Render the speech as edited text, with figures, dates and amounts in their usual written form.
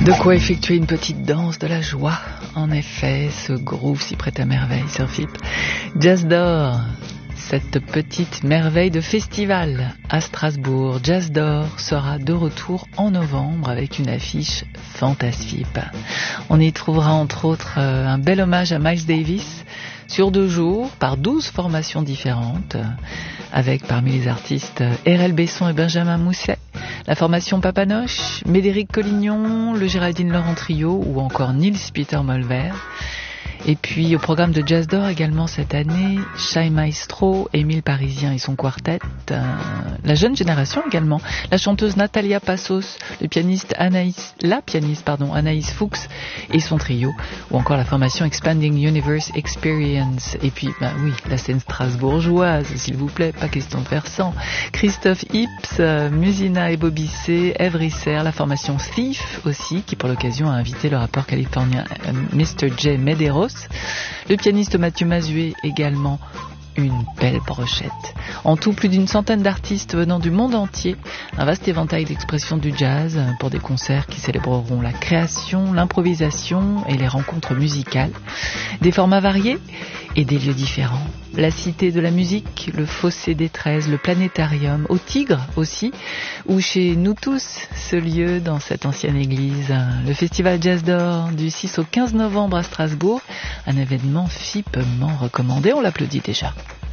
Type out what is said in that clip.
De quoi effectuer une petite danse de la joie. En effet, ce groove s'y prête à merveille sur FIP. Jazz d'or, cette petite merveille de festival à Strasbourg. Jazz d'or sera de retour en novembre avec une affiche fantastique. On y trouvera entre autres un bel hommage à Miles Davis sur 2 jours par 12 formations différentes, avec parmi les artistes R.L. Besson et Benjamin Mousset, la formation Papanoche, Médéric Collignon, le Géraldine Laurent Trio ou encore Niels Peter Molver. Et puis au programme de Jazz d'or également cette année, Shai Maestro, Émile Parisien et son quartet, la jeune génération également, la chanteuse Natalia Passos, la pianiste Anaïs Fuchs et son trio, ou encore la formation Expanding Universe Experience. Et puis, la scène strasbourgeoise, s'il vous plaît, pas question de faire sans. Christophe Hips, Musina et Bobby C, Ève Risser, la formation Thief aussi, qui pour l'occasion a invité le rappeur californien Mr. J. Medeiros. Le pianiste Mathieu Mazué également, une belle brochette. En tout, plus d'une centaine d'artistes venant du monde entier, un vaste éventail d'expressions du jazz pour des concerts qui célébreront la création, l'improvisation et les rencontres musicales. Des formats variés et des lieux différents. La Cité de la Musique, le Fossé des 13, le Planétarium, au Tigre aussi, ou chez nous tous, ce lieu dans cette ancienne église. Le Festival Jazz d'or du 6 au 15 novembre à Strasbourg, un événement FIPement recommandé, on l'applaudit déjà.